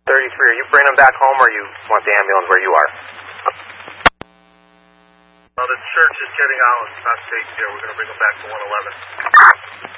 33, are you bringing them back home or you want the ambulance where you are? Well, the church is getting out. It's not safe here. We're going to bring them back to 111.